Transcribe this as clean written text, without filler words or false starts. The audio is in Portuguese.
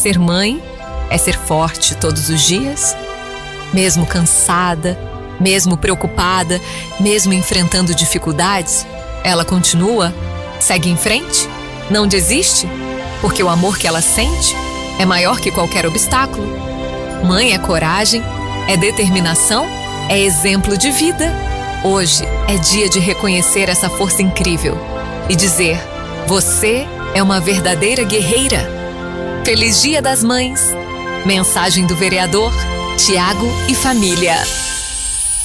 ser mãe é ser forte todos os dias? Mesmo cansada, mesmo preocupada, mesmo enfrentando dificuldades, ela continua, segue em frente, não desiste, porque o amor que ela sente é maior que qualquer obstáculo. Mãe é coragem, é determinação, é exemplo de vida. Hoje é dia de reconhecer essa força incrível e dizer: você é uma verdadeira guerreira. Feliz Dia das Mães! Mensagem do vereador Tiago e família.